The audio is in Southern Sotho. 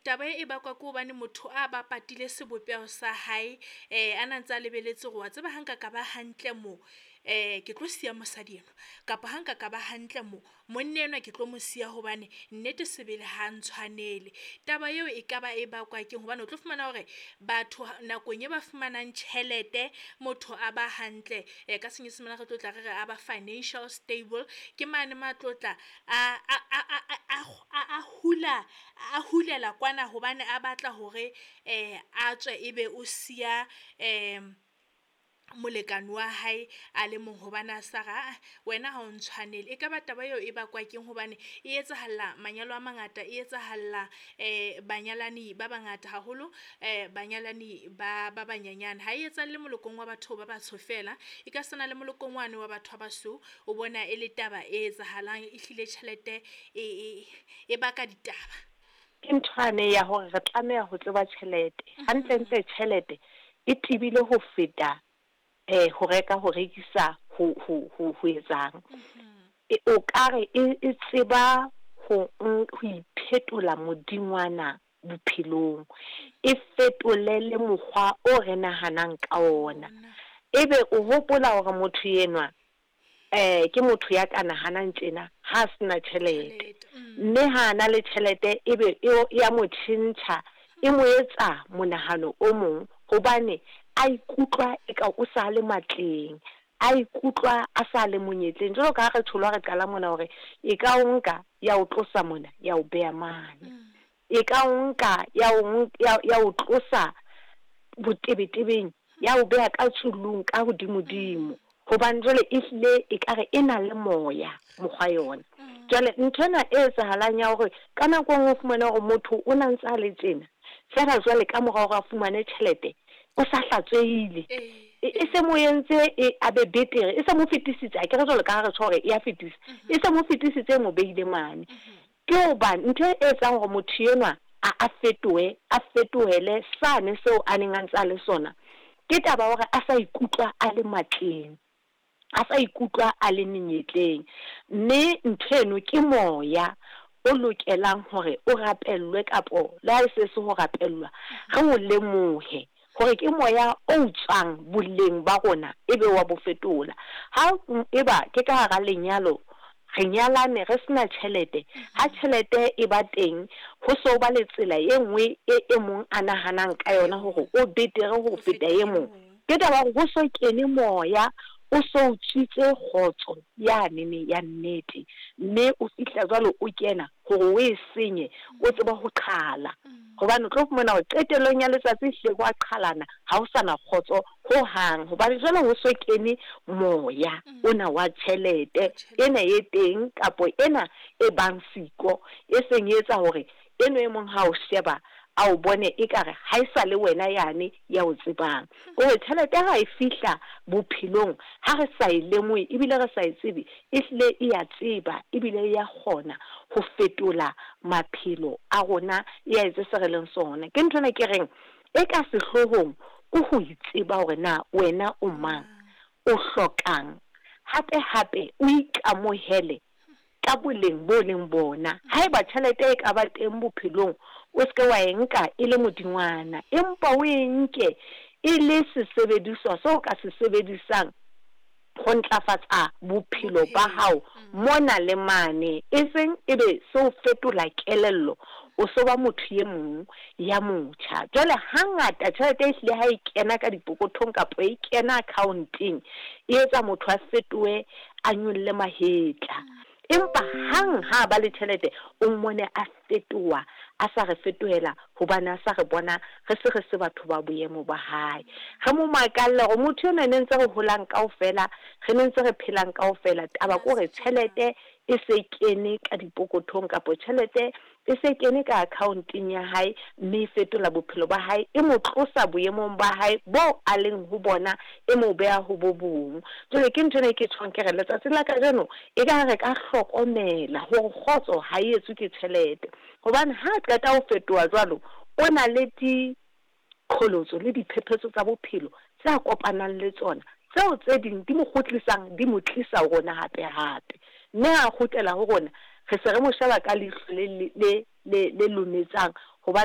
taba e bakwa ke hobane motho a ba patile sebopeho sa hae a nantse a lebeletse gore wa tseba hanka ka ba hantle mo ke tlo siya mosadi eno kapa hanka ka ba hantle mo monna enwa ke tlo mo siya hobane nnete sebele ha ntshwanele. Taba eo e ka ba e bakwa ke hobane o tlo fumana hore batho nakong e ba fumanang tjhelete motho a ba hantle ka senyesemane re tlo tla re a ba financial stable ke mane ma tlotla a hulela kwana hobane a batla hore a tswe ebe o siya molekane wa hae a le mong hobane a sa ra wena ha o ntshwanele. E ka ba taba eo e bakwa ke hobane e etsahala manyalo a mangata e etsahala banyalani ba bangata haholo banyalani ba banyenyane ha e etsa le molekong wa batho ba ba tshofela e ka sana le molekong wane wa batho ba baso o bona e le taba e etsahalang e hlile tjhelete e baka ditaba ke nthwane ya hore re tlameha ho tseba tjhelete hantle tjhelete e tibile ho feta ho reka ho rekisa ho etsang o kare e tseba ho iphetola modingwana bophelong e fetolele mokgwa o re nahanang ka ona ebe o hopola hore motho yenwa ke motho ya kana hanang tjena ha sena tjhelete mme ha na le tjhelete ebe ya mo tjhentjha e mo etsa monahano o mong hobane a ikutlwa eka o sa le matleng a ikutlwa a sa le monyetleng jalo ka re tholwa re qala mona hore e ka onka ya o tlosa mona ya o beya mane e ka onka ya o tlosa botebetebeng ya o beya ka tsulung ka hodimodimo hobane jwale e hlile e kare e na le moya mokgwa yona jwale nthona e etsahalang ya hore ka nako e nngwe o fumana hore motho o na ntse a le tjena fela jwale ka morao ga fumane tjhelete o sa hlatswehile e se mo yentse a be betere e se mo fetisitse a ke re jwale ka re tshore e a fetisa e se mo fetisitse mo beile mane ke hobane ntho e etsang hore motho yenwa a fetohele sane seo a neng a ntse a le sona ke taba hore a sa ikutlwa a le matleng a sa ikutlwa a le menyetleng mme ntheno ke moya o lokelang hore o rapellwe kapo la se ho rapellwa re o lemohe hore ke moya o tswang boleng ba rona ebe wa bo fetola ha eba ke ka hara lenyalo re nyalane re sena tjhelete ha tjhelete e ba teng ho so ba le tsela e nngwe e mong a nahanang ka yona hore o betere ho feta e mong ke taba go so kene moya o so tsitse khotso ya nene ya nnete mme o fihla jwalo o kena gore o e senye o tseba ho qhala hobane o tlo fumana ho qetelong ya letsatsi hle go a qhalana ha o sana khotso ho hang hobane jwale ho so kene moya ona wa tjhelete ena e teng kapo ena e bang siko e seng etsa hore eno e mong ha o sheba a o bone e kare ha isa le wena yane ya o tsebang o tjhelete ha e fihla bophelong ha re sa ilemwe ebile re sa itsebe e hle e ya tseba ebile ya kgona ho fetola maphelo a rona ya etse se re leng sona ke ntona ke reng e ka sehlohong o ho itseba hore na wena o mang o hlokang hape o ikamohele ka boleng bo leng bona haeba tjhelete e ka ba teng bophelong o se ke wa enka e le modingwana empa o enke e le sesebediswa so ka se sebedisang go ntlafatsa bophelo ba hao mona le mane e seng ebe so fetola kelello o so ba motho ye mong ya motjha jwale hangata tjhelete e hle ha e kena ka dipokothong kapo e kena accounting e etsa motho a fetoe a nyolle mahetla empa hang ha ba le tjhelete o mmone a fetoa a sa re fetohela hobane a sa re bona re se batho ba boemo ba hae re mo makalle go motho yona ne ntse re holang kaofela re ne ntse re phelang kaofela taba ko re tjhelete e se kene ka dipokothong kapo tjhelete e se kene ka accounting ya hae mme fetola bophelo ba hae e mo tlosa boemong ba hae bo a leng ho bona e mo beha ho bo bong jwale ke ntho ne ke tshwang ke re letsatsi la ka jeno e ka re ka hlokomela hore khotso ha e etswe ke tjhelete hobane ha qeta ho fetoa jwalo o na le dikholotso le diphephetso tsa bophelo tsa kopanang le tsona tseo tse ding di mo khotlisang di mo tlisa rona hape mme a khotela ho rona re se re mo sheba ka le lunetsang